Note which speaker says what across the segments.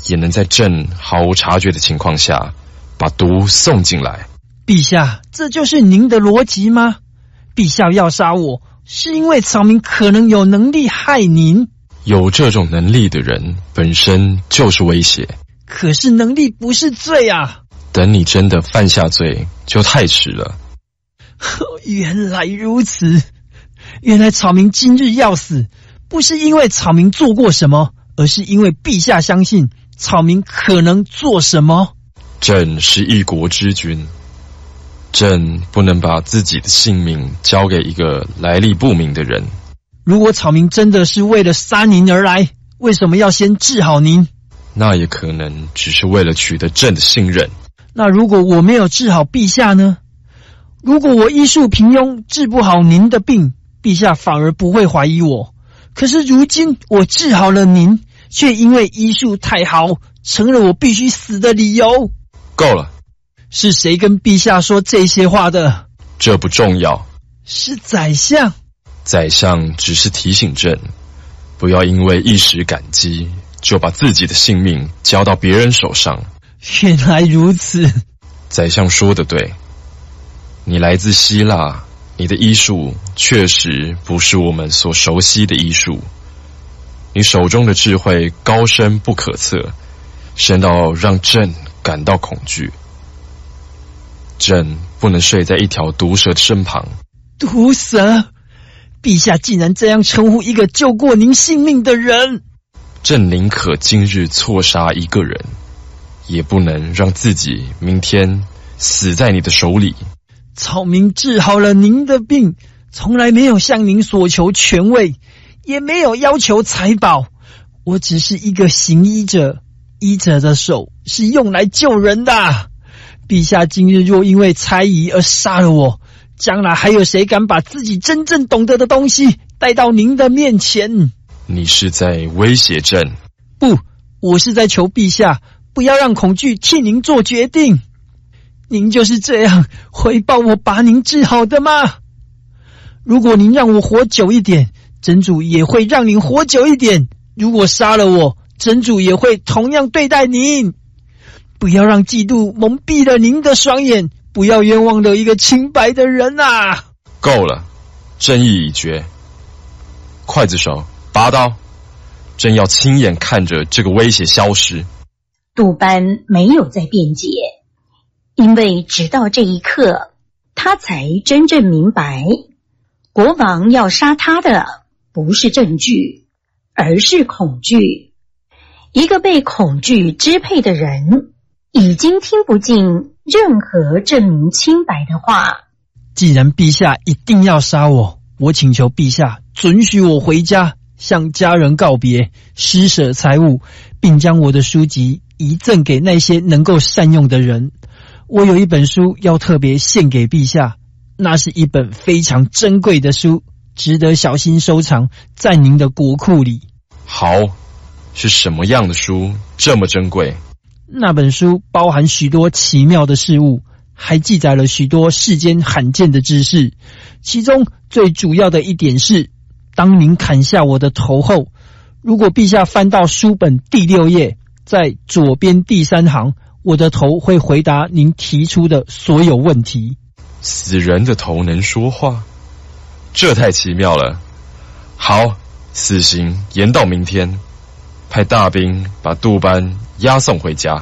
Speaker 1: 也能在朕毫无察觉的情况下把毒送进来。
Speaker 2: 陛下，这就是您的逻辑吗？陛下要杀我，是因为草民可能有能力害您。
Speaker 1: 有这种能力的人本身就是威胁。
Speaker 2: 可是能力不是罪啊。
Speaker 1: 等你真的犯下罪，就太迟了。
Speaker 2: 原来如此，原来草民今日要死，不是因为草民做过什么，而是因为陛下相信草民可能做什么。
Speaker 1: 朕是一国之君，朕不能把自己的性命交给一个来历不明的人。
Speaker 2: 如果草民真的是为了杀您而来，为什么要先治好您？
Speaker 1: 那也可能只是为了取得朕的信任。
Speaker 2: 那如果我没有治好陛下呢？如果我医术平庸，治不好您的病，陛下反而不会怀疑我。可是如今我治好了您，却因为医术太好，成了我必须死的理由。
Speaker 1: 够了。
Speaker 2: 是谁跟陛下说这些话的？
Speaker 1: 这不重要。
Speaker 2: 是宰相。
Speaker 1: 宰相只是提醒朕，不要因为一时感激，就把自己的性命交到别人手上。
Speaker 2: 原来如此。
Speaker 1: 宰相说的对，你来自希腊，你的医术确实不是我们所熟悉的医术。你手中的智慧高深不可测，深到让朕感到恐惧。朕不能睡在一条毒蛇的身旁。
Speaker 2: 毒蛇？陛下竟然这样称呼一个救过您性命的人！
Speaker 1: 朕宁可今日错杀一个人，也不能让自己明天死在你的手里。
Speaker 2: 草民治好了您的病，从来没有向您所求权位，也没有要求财宝。我只是一个行医者，医者的手是用来救人的。陛下今日若因为猜疑而杀了我，将来还有谁敢把自己真正懂得的东西带到您的面前？
Speaker 1: 你是在威胁朕？
Speaker 2: 不，我是在求陛下不要让恐惧替您做决定。您就是这样回报我把您治好的吗？如果您让我活久一点，真主也会让您活久一点。如果杀了我，真主也会同样对待您。不要让嫉妒蒙蔽了您的双眼，不要冤枉了一个清白的人啊！
Speaker 1: 够了，正义已决。刽子手，拔刀！朕要亲眼看着这个威胁消失。
Speaker 3: 杜班没有再辩解，因为直到这一刻，他才真正明白，国王要杀他的不是证据，而是恐惧。一个被恐惧支配的人，已经听不进任何证明清白的话。
Speaker 2: 既然陛下一定要杀我，我请求陛下准许我回家，向家人告别，施舍财物，并将我的书籍遗赠给那些能够善用的人。我有一本书要特别献给陛下，那是一本非常珍贵的书，值得小心收藏在您的国库里。
Speaker 1: 好，是什么样的书这么珍贵？
Speaker 2: 那本书包含许多奇妙的事物，还记载了许多世间罕见的知识。其中最主要的一点是，当您砍下我的头后，如果陛下翻到书本第6页，在左边第3行，我的头会回答您提出的所有问题。
Speaker 1: 死人的头能说话？这太奇妙了。好，死刑延到明天，派大兵把杜班押送回家。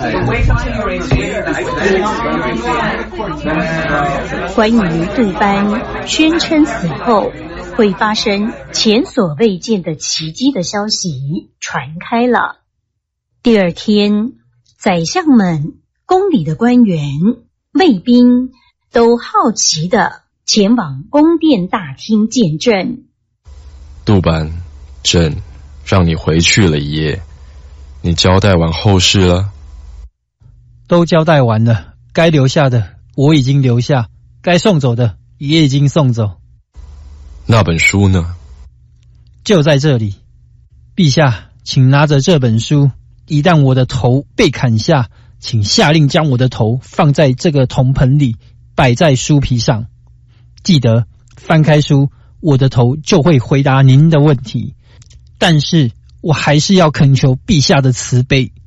Speaker 3: 关于杜班宣称死后会发生前所未见的奇迹的消息传开了。第二天，宰相们、宫里的官员、卫兵都好奇地前往宫殿大厅见证。
Speaker 1: 杜班，朕让你回去了一夜，你交代完后事了？
Speaker 2: 都交代完了，该留下的我已经留下，该送走的也已经送走。
Speaker 1: 那本书呢？
Speaker 2: 就在这里。陛下，请拿着这本书，一旦我的头被砍下，请下令将我的头放在这个铜盆里，摆在书皮上。记得翻开书，我的头就会回答您的问题。但是我还是要恳求陛下的慈悲，